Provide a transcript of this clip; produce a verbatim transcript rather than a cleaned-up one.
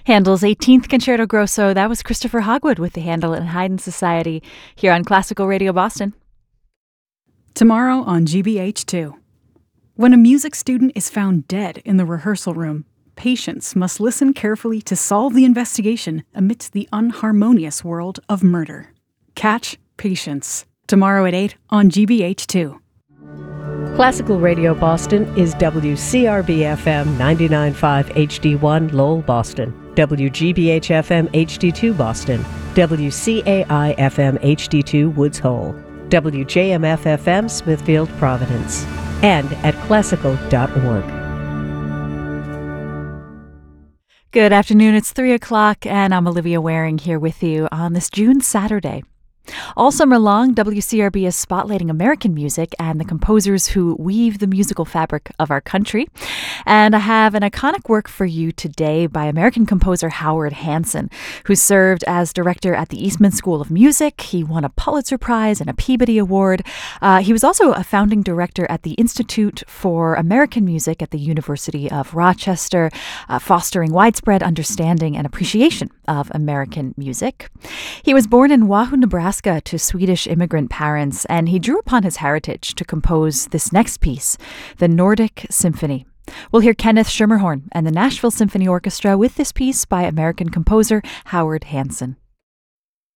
Handel's eighteenth Concerto Grosso, that was Christopher Hogwood with the Handel and Haydn Society here on Classical Radio Boston. Tomorrow on G B H two. When a music student is found dead in the rehearsal room, patients must listen carefully to solve the investigation amidst the unharmonious world of murder. Catch Patience, tomorrow at eight on G B H two. Classical Radio Boston is W C R B F M ninety-nine point five H D one Lowell, Boston, W G B H F M H D two Boston, W C A I F M H D two Woods Hole, W J M F F M Smithfield, Providence, and at classical dot org. Good afternoon, it's three o'clock, and I'm Olivia Waring here with you on this June Saturday. All summer long, W C R B is spotlighting American music and the composers who weave the musical fabric of our country. And I have an iconic work for you today by American composer Howard Hanson, who served as director at the Eastman School of Music. He won a Pulitzer Prize and a Peabody Award. Uh, he was also a founding director at the Institute for American Music at the University of Rochester, uh, fostering widespread understanding and appreciation of American music. He was born in Wahoo, Nebraska, to Swedish immigrant parents, and he drew upon his heritage to compose this next piece, the Nordic Symphony. We'll hear Kenneth Schermerhorn and the Nashville Symphony Orchestra with this piece by American composer Howard Hanson.